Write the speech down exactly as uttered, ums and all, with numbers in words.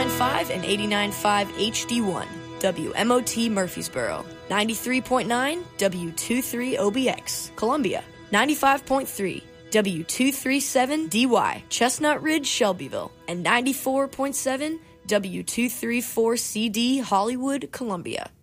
nine point five and eighty-nine point five H D one, W M O T Murfreesboro, ninety-three point nine W twenty-three O B X, Columbia, ninety-five point three W two thirty-seven D Y, Chestnut Ridge, Shelbyville, and ninety-four point seven W two thirty-four C D, Hollywood, Columbia.